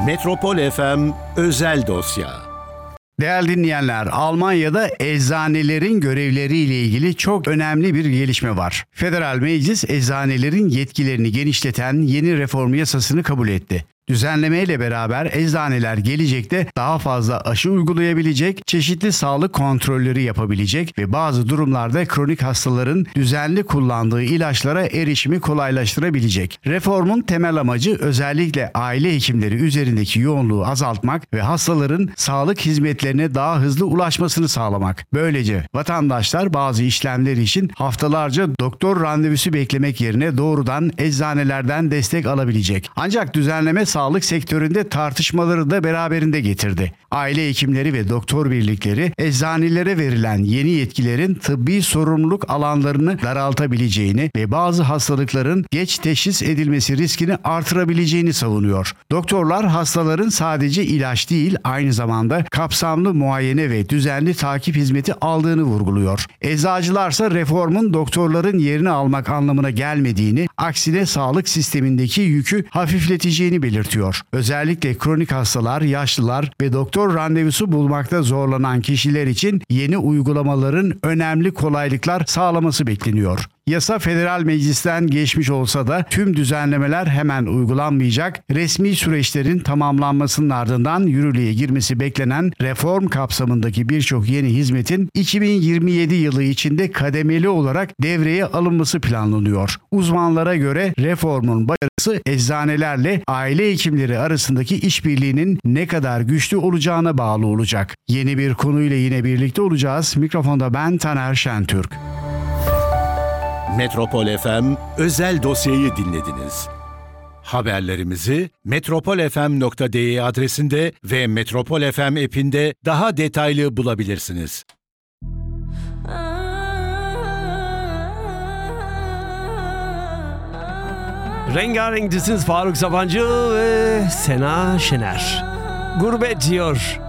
Metropol FM özel dosya. Değerli dinleyenler, Almanya'da eczanelerin görevleriyle ilgili çok önemli bir gelişme var. Federal Meclis eczanelerin yetkilerini genişleten yeni reform yasasını kabul etti. Düzenlemeyle beraber eczaneler gelecekte daha fazla aşı uygulayabilecek, çeşitli sağlık kontrolleri yapabilecek ve bazı durumlarda kronik hastaların düzenli kullandığı ilaçlara erişimi kolaylaştırabilecek. Reformun temel amacı özellikle aile hekimleri üzerindeki yoğunluğu azaltmak ve hastaların sağlık hizmetlerine daha hızlı ulaşmasını sağlamak. Böylece vatandaşlar bazı işlemler için haftalarca doktor randevusu beklemek yerine doğrudan eczanelerden destek alabilecek. Ancak düzenleme sağlık sektöründe tartışmaları da beraberinde getirdi. Aile hekimleri ve doktor birlikleri eczanelere verilen yeni yetkilerin tıbbi sorumluluk alanlarını daraltabileceğini ve bazı hastalıkların geç teşhis edilmesi riskini artırabileceğini savunuyor. Doktorlar hastaların sadece ilaç değil, aynı zamanda kapsamlı muayene ve düzenli takip hizmeti aldığını vurguluyor. Eczacılarsa reformun doktorların yerini almak anlamına gelmediğini, aksine sağlık sistemindeki yükü hafifleteceğini belirtiyor. Özellikle kronik hastalar, yaşlılar ve doktor randevusu bulmakta zorlanan kişiler için yeni uygulamaların önemli kolaylıklar sağlaması bekleniyor. Yasa Federal Meclis'ten geçmiş olsa da tüm düzenlemeler hemen uygulanmayacak. Resmi süreçlerin tamamlanmasının ardından yürürlüğe girmesi beklenen reform kapsamındaki birçok yeni hizmetin 2027 yılı içinde kademeli olarak devreye alınması planlanıyor. Uzmanlara göre reformun başarısı eczanelerle aile hekimleri arasındaki işbirliğinin ne kadar güçlü olacağına bağlı olacak. Yeni bir konuyla yine birlikte olacağız. Mikrofonda ben Taner Şentürk. Metropol FM özel dosyayı dinlediniz. Haberlerimizi metropolfm.de adresinde ve Metropol FM app'inde daha detaylı bulabilirsiniz. Rengarenk diziniz Faruk Sabancı ve Sena Şener. Gurbet diyor.